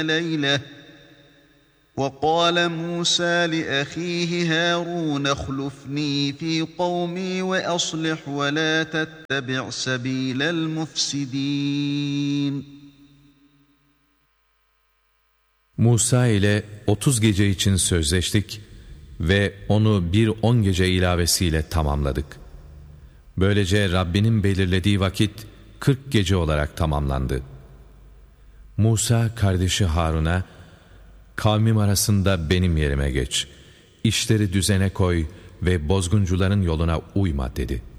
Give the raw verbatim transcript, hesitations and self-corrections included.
لَيْلَةً وَقَالَ مُوسَى لِأَخِيهِ هَارُونَ اخْلُفْنِي فِي قَوْمِي وَأَصْلِحْ وَلَا تَتَّبِعْ سَبِيلَ الْمُفْسِدِينَ. Musa ile otuz gece için sözleştik ve onu bir on gece ilavesiyle tamamladık. Böylece Rabbinin belirlediği vakit kırk gece olarak tamamlandı. Musa kardeşi Harun'a, kavmim arasında benim yerime geç, işleri düzene koy ve bozguncuların yoluna uyma dedi.